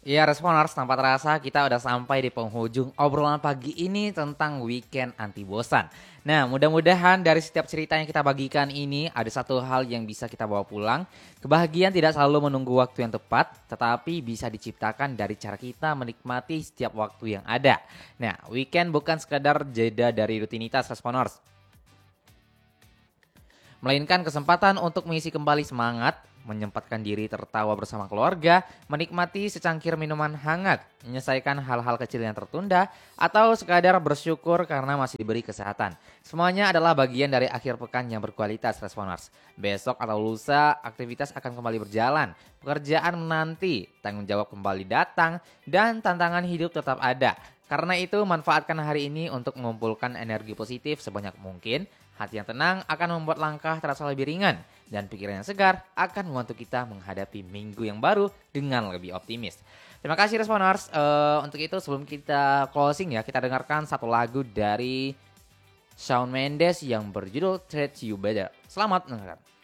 Ya, Responers, tanpa terasa kita udah sampai di penghujung obrolan pagi ini tentang weekend anti bosan. Nah, mudah-mudahan dari setiap cerita yang kita bagikan ini ada satu hal yang bisa kita bawa pulang. Kebahagiaan tidak selalu menunggu waktu yang tepat, tetapi bisa diciptakan dari cara kita menikmati setiap waktu yang ada. Nah, weekend bukan sekadar jeda dari rutinitas Responers, melainkan kesempatan untuk mengisi kembali semangat, menyempatkan diri tertawa bersama keluarga, menikmati secangkir minuman hangat, menyelesaikan hal-hal kecil yang tertunda, atau sekadar bersyukur karena masih diberi kesehatan. Semuanya adalah bagian dari akhir pekan yang berkualitas, Responers. Besok atau lusa, aktivitas akan kembali berjalan, pekerjaan menanti, tanggung jawab kembali datang, dan tantangan hidup tetap ada. Karena itu, manfaatkan hari ini untuk mengumpulkan energi positif sebanyak mungkin. Hati yang tenang akan membuat langkah terasa lebih ringan, dan pikiran yang segar akan membantu kita menghadapi minggu yang baru dengan lebih optimis. Terima kasih Responers. Untuk itu sebelum kita closing ya, kita dengarkan satu lagu dari Shawn Mendes yang berjudul Treat You Better. Selamat mendengarkan.